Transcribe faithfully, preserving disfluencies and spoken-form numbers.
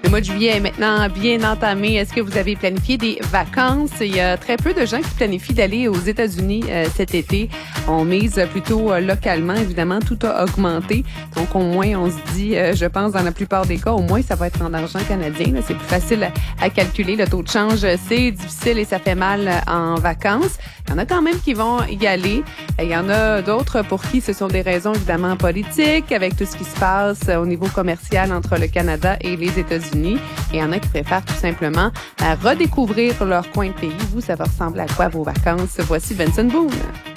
Le mois de juillet est maintenant bien entamé. Est-ce que vous avez planifié des vacances? Il y a très peu de gens qui planifient d'aller aux États-Unis euh, cet été. On mise plutôt euh, localement. Évidemment, tout a augmenté. Donc, au moins, on se dit, euh, je pense, dans la plupart des cas, au moins, ça va être en argent canadien. Là. C'est plus facile à, à calculer. Le taux de change, c'est difficile et ça fait mal en vacances. Il y en a quand même qui vont y aller. Il y en a d'autres pour qui ce sont des raisons évidemment politiques, avec tout ce qui se passe au niveau commercial entre le Canada et les États-Unis. Et il y en a qui préfèrent tout simplement redécouvrir leur coin de pays. Vous, ça va ressembler à quoi vos vacances? Voici Vincent Boone.